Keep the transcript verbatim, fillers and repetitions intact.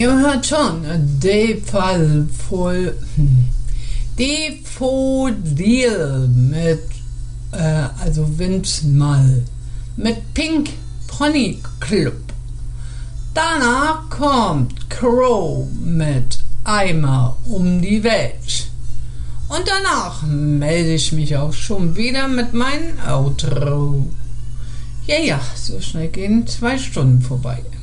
Ihr hört schon, die Fall voll, die Fodil mit, äh, also Vince Mal, mit Pink Pony Club. Danach kommt Crow mit Eimer um die Welt. Und danach melde ich mich auch schon wieder mit meinem Outro. Ja, ja, so schnell gehen zwei Stunden vorbei.